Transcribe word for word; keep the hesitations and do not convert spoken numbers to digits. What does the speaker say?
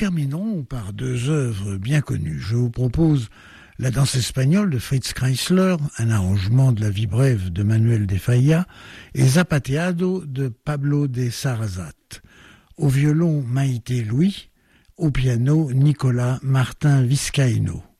terminerons par deux œuvres bien connues. Je vous propose La danse espagnole de Fritz Kreisler, un arrangement de La vie brève de Manuel de Falla, et Zapateado de Pablo de Sarasate. Au violon, Maïté Louis, au piano, Nicolas Martin Vizcaíno.